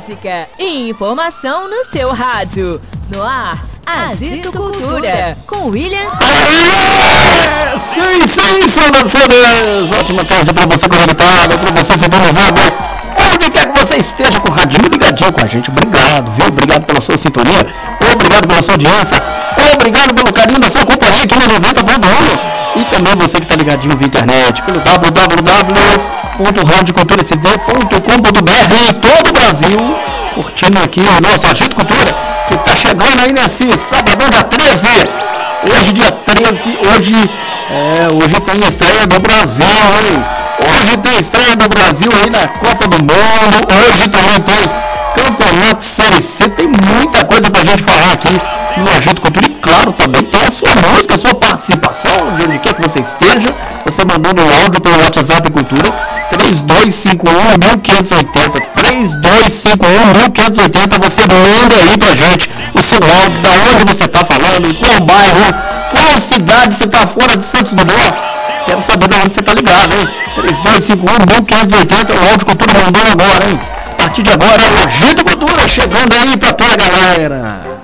música e informação no seu rádio. No ar, Agito Cultura, com William. Sim, saudações! Ótima tarde para você conectado, para você sintonizado. Onde quer que você esteja com o radinho ligadinho com a gente. Obrigado, viu? Obrigado pela sua sintonia. Obrigado pela sua audiência. Obrigado pelo carinho da sua companhia aqui no 90.1. E também você que está ligadinho via internet, pelo www.radioculturacd.com.br em todo o Brasil, curtindo aqui o nosso Agito Cultura, que está chegando aí nesse sábado, dia 13. Hoje, dia 13, hoje tem estreia do Brasil, hein? Hoje tem estreia do Brasil aí na Copa do Mundo. Hoje também tem Campeonato Série C. Tem muita coisa pra gente falar aqui no Agito Cultura. E claro, também tem a sua música, a sua participação, de onde quer que você esteja. Você mandando um áudio pelo WhatsApp Cultura 3251-1580. 3251-1580. Você manda aí pra gente o seu áudio, da onde você tá falando, qual bairro, qual cidade você tá fora de Santos Dumont. Quero saber de onde você tá ligado, hein? 3251-1580. O áudio Cultura mandando agora, hein? A partir de agora, o Agito Cultura chegando aí pra toda a galera.